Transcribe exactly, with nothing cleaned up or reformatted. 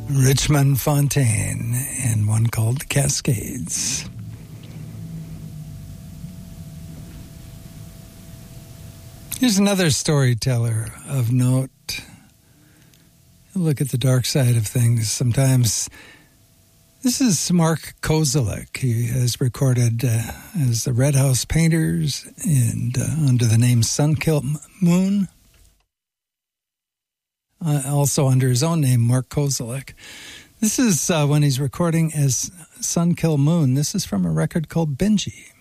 Richmond Fontaine, and one called The Cascades. Here's another storyteller of note. Look at the dark side of things sometimes. This is Mark Kozelek. He has recorded uh, as the Red House Painters and uh, under the name Sunkill Moon. Uh, also under his own name, Mark Kozelek. This is uh, when he's recording as Sunkill Moon. This is from a record called Benji.